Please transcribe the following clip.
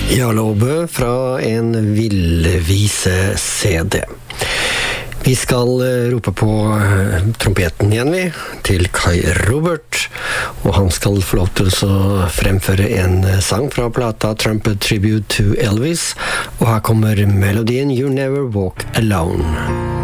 Jarlåbø fra en villvise-CD. Vi skal rope på trompeten igjen til Kai Robert, og han skal få lov til å fremføre en sang fra plata Trumpet Tribute to Elvis, og her kommer melodien You Never Walk Alone.